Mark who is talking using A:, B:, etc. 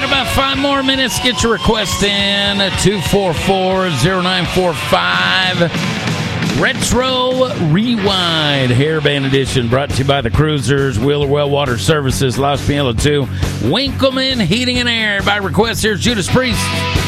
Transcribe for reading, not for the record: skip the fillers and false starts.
A: about 5 more minutes. Get your request in at 244-0945. Retro Rewind Hairband Edition brought to you by the Cruisers, Wheeler Well Water Services, Los Pinelos 2, Winkleman Heating and Air. By request, here's Judas Priest.